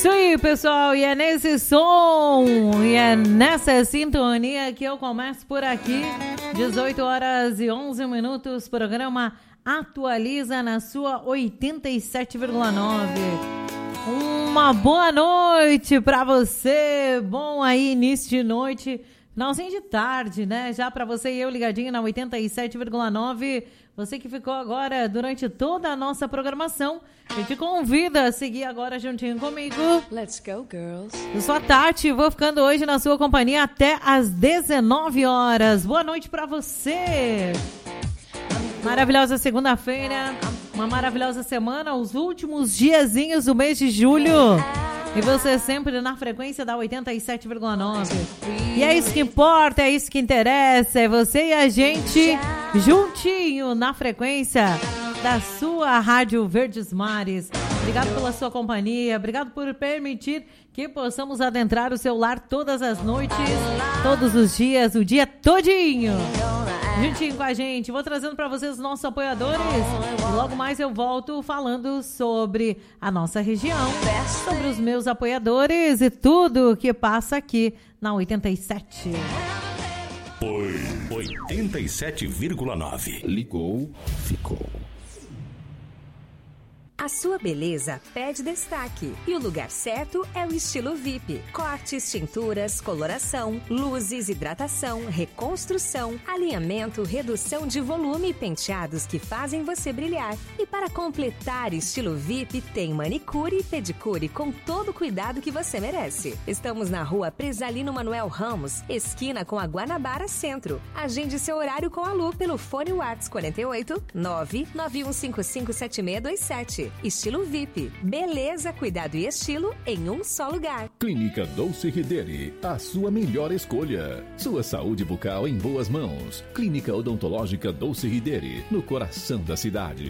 isso aí, pessoal, e é nesse som, e é nessa sintonia que eu começo por aqui, 18 horas e 11 minutos, programa Atualiza na sua 87,9. Uma boa noite pra você, bom aí início de noite, finalzinho de tarde, né? Já pra você e eu ligadinho na 87,9. Você que ficou agora durante toda a nossa programação, eu te convido a seguir agora juntinho comigo. Let's go, girls. Eu sou a Tati, vou ficando hoje na sua companhia até às 19 horas. Boa noite pra você. Maravilhosa segunda-feira, uma maravilhosa semana, os últimos diazinhos do mês de julho. E você sempre na frequência da 87,9. E é isso que importa, é isso que interessa. É você e a gente juntinho na frequência da sua Rádio Verdes Mares. Obrigado pela sua companhia. Obrigado por permitir que possamos adentrar o seu lar todas as noites, todos os dias, o dia todinho. Juntinho com a gente, vou trazendo para vocês os nossos apoiadores e logo mais eu volto falando sobre a nossa região, sobre os meus apoiadores e tudo que passa aqui na 87. 87,9. Ligou, ficou. A sua beleza pede destaque e o lugar certo é o Estilo VIP. Cortes, tinturas, coloração, luzes, hidratação, reconstrução, alinhamento, redução de volume e penteados que fazem você brilhar. E para completar Estilo VIP tem manicure e pedicure com todo o cuidado que você merece. Estamos na rua Presalino Manuel Ramos, esquina com a Guanabara Centro. Agende seu horário com a Lu pelo fone WhatsApp 48 991557627. Estilo VIP. Beleza, cuidado e estilo em um só lugar. Clínica Dolce Ridere, a sua melhor escolha. Sua saúde bucal em boas mãos. Clínica Odontológica Dolce Ridere, no coração da cidade.